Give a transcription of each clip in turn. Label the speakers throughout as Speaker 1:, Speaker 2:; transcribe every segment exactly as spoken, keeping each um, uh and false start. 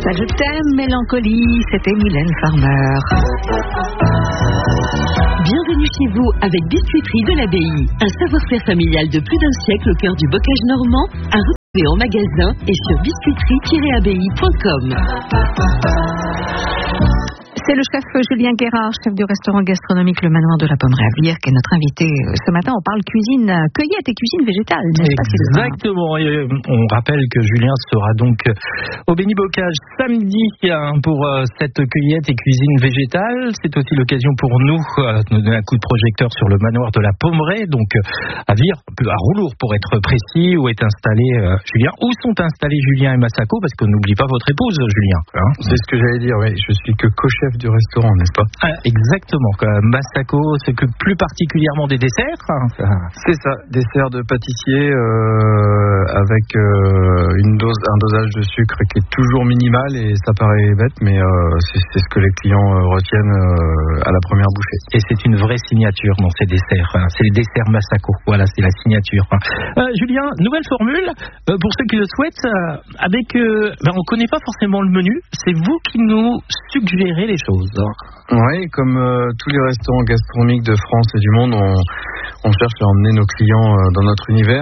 Speaker 1: Ça, je t'aime, mélancolie, c'était Mylène Farmer.
Speaker 2: Bienvenue chez vous avec Biscuiterie de l'Abbaye. Un savoir-faire familial de plus d'un siècle au cœur du bocage normand, à retrouver en magasin et sur biscuiterie tiret abbaye point com.
Speaker 1: C'est le chef Julien Guérard, chef du restaurant gastronomique Le Manoir de la Pommeraie à Villers, qui est notre invité ce matin. On parle cuisine, cueillette et cuisine végétale, n'est-ce pas, Sylvain ?
Speaker 3: Exactement. Et on rappelle que Julien sera donc au Béni Bocage samedi pour cette cueillette et cuisine végétale. C'est aussi l'occasion pour nous de donner un coup de projecteur sur le Manoir de la Pommeraie, donc à Vire, à Roulour pour être précis, où est installé Julien. Où sont installés Julien et Massako ? Parce qu'on n'oublie pas votre épouse, Julien. Hein ?
Speaker 4: C'est ce que j'allais dire, oui. Je suis que co-chef du restaurant, n'est-ce pas ?
Speaker 3: Ah, exactement. Massako s'occupe plus particulièrement des desserts.
Speaker 4: C'est ça, dessert de pâtissier euh, avec euh, une dose, un dosage de sucre qui est toujours minimal, et ça paraît bête, mais euh, c'est, c'est ce que les clients euh, retiennent euh, à la première bouchée.
Speaker 3: Et c'est une vraie signature dans ces desserts. Hein. C'est les desserts Massako. Voilà, c'est la signature. Euh, Julien, nouvelle formule euh, pour ceux qui le souhaitent. Euh, avec, euh, ben, on connaît pas forcément le menu. C'est vous qui nous suggérez les choses.
Speaker 4: Oui, comme euh, tous les restaurants gastronomiques de France et du monde, on, on cherche à emmener nos clients euh, dans notre univers.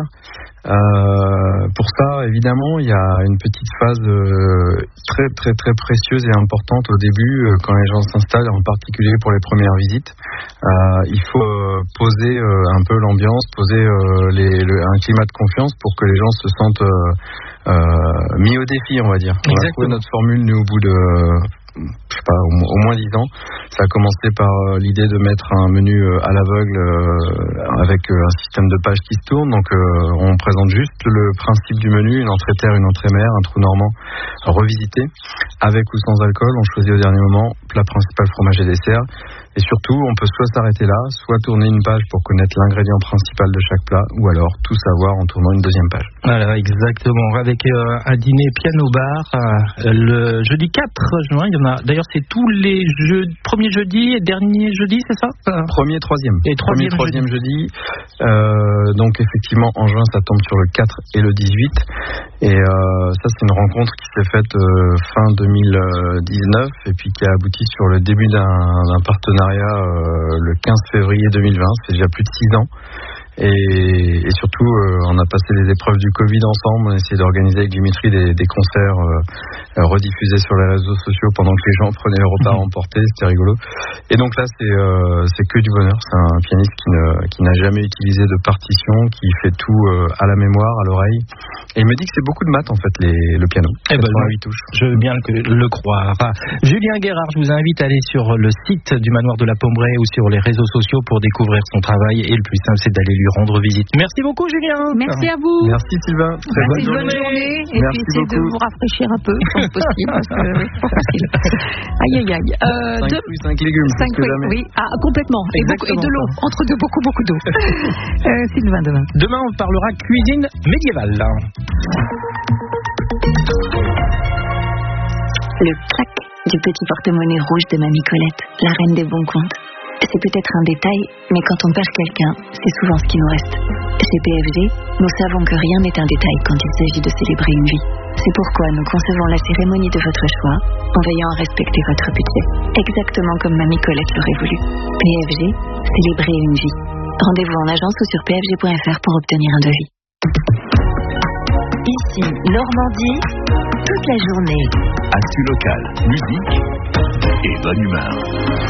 Speaker 4: Euh, pour ça, évidemment, il y a une petite phase euh, très très très précieuse et importante au début, euh, quand les gens s'installent, en particulier pour les premières visites. Euh, il faut euh, poser euh, un peu l'ambiance, poser euh, les, le, un climat de confiance pour que les gens se sentent euh, euh, mis au défi, on va dire. On a trouvé notre formule, nous, au bout de... je sais pas, au, au moins dix ans. Ça a commencé par euh, l'idée de mettre un menu euh, à l'aveugle euh, avec euh, un système de pages qui se tourne. Donc euh, on présente juste le principe du menu, une entrée terre, une entrée mer, un trou normand euh, revisité, avec ou sans alcool. On choisit au dernier moment plat principal, fromage et dessert. Et surtout, on peut soit s'arrêter là, soit tourner une page pour connaître l'ingrédient principal de chaque plat, ou alors tout savoir en tournant une deuxième page.
Speaker 3: Voilà, exactement. Avec euh, un dîner piano-bar euh, le jeudi quatre juin. Il y en a. D'ailleurs, c'est tous les jeux, premier jeudi et dernier jeudi, c'est ça ?
Speaker 4: Premier, troisième.
Speaker 3: Et troisième,
Speaker 4: Premier, troisième jeudi. jeudi. Euh, donc effectivement, en juin, ça tombe sur le quatre et le dix-huit. Et euh, ça, c'est une rencontre qui s'est faite euh, fin deux mille dix-neuf et puis qui a abouti sur le début d'un, d'un partenariat Euh, le quinze février deux mille vingt, c'est déjà plus de six ans. Et, et surtout, euh, on a passé les épreuves du Covid ensemble. On a essayé d'organiser avec Dimitri des, des concerts euh, rediffusés sur les réseaux sociaux pendant que les gens prenaient leur repas à emporter. C'était rigolo. Et donc là, c'est, euh, c'est que du bonheur. C'est un pianiste qui, ne, qui n'a jamais utilisé de partition, qui fait tout euh, à la mémoire, à l'oreille. Et il me dit que c'est beaucoup de maths, en fait, les, le piano.
Speaker 3: Eh ben, touches. Je veux bien le, le croire. Ah, Julien Guérard, je vous invite à aller sur le site du Manoir de la Pommeraie ou sur les réseaux sociaux pour découvrir son travail. Et le plus simple, c'est d'aller lui rendre visite. Merci beaucoup, Julien.
Speaker 1: Merci à vous.
Speaker 4: Merci, Sylvain. Très
Speaker 1: Merci,
Speaker 4: bonne journée.
Speaker 1: bonne journée. Et
Speaker 4: Merci
Speaker 1: puis, essayez de vous rafraîchir un peu, quand possible, parce que c'est pas facile. Aïe, aïe, aïe. Euh,
Speaker 4: cinq
Speaker 1: deux...
Speaker 4: fruits, cinq légumes.
Speaker 1: cinq fruits, oui. Ah, complètement. Et, beaucoup, et de l'eau. Entre deux, beaucoup, beaucoup d'eau. euh, Sylvain, demain.
Speaker 3: Demain, on parlera cuisine médiévale.
Speaker 5: Le clac du petit porte-monnaie rouge de Mamie Colette, la reine des bons comptes. C'est peut-être un détail, mais quand on perd quelqu'un, c'est souvent ce qui nous reste. Chez P F G, nous savons que rien n'est un détail quand il s'agit de célébrer une vie. C'est pourquoi nous concevons la cérémonie de votre choix en veillant à respecter votre budget, exactement comme Mamie Colette l'aurait voulu. P F G, célébrer une vie. Rendez-vous en agence ou sur p f g point f r pour obtenir un devis.
Speaker 2: Ici, Normandie, toute la journée.
Speaker 6: Actu locale, musique et bonne humeur.